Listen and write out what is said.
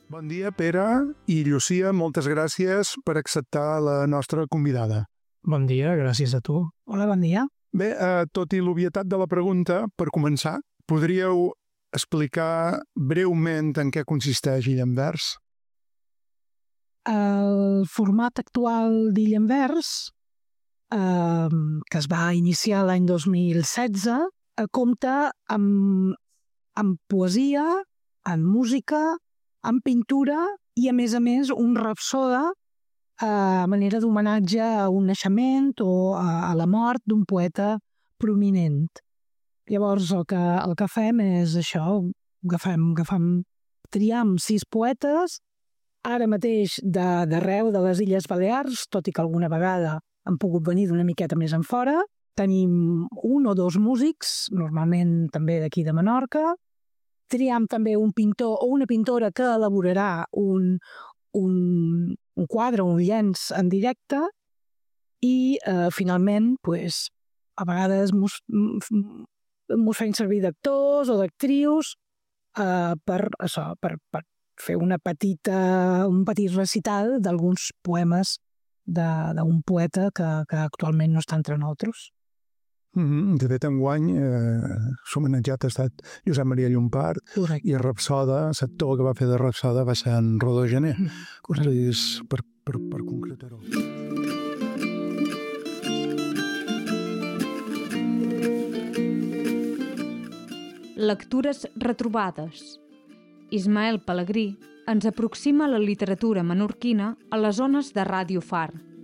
Bon dia, Pere i Llucia, moltes gràcies per acceptar la nostra convidada. Bon dia, gràcies a tu. Hola, bon dia. Bé, tot i l'obvietat de la pregunta, per començar, podríeu explicar breument en què consisteix Illenvers? El format actual d'Illenvers, que es va iniciar l'any 2016, compta amb poesia, amb música, amb pintura i, a més, un rapsoda a manera d'homenatge a un naixement o a la mort d'un poeta prominent. Llavors, el que fem és això, triem 6 poetes, ara mateix d'arreu de les Illes Balears, tot i que alguna vegada han pogut venir d'una miqueta més enfora. Tenim 1 o 2 músics, normalment també d'aquí de Menorca. Triem també un pintor o una pintora que elaborarà un quadre, un llenç en directe i finalment a vegades mos fem servir d'actors o d'actrius per fer un petit recital d'alguns poemes d'un poeta que actualment no està entre nosaltres. De fet, enguany l'homenatjat ha estat Josep Maria Llompart. Correcte. I Rapsoda, l'actor que va fer de Rapsoda va ser en Rodó Gené. És per concretar-ho. Lectures retrobades. Ismael Pelegrí ens aproxima la literatura menorquina a les ones de Ràdio Far.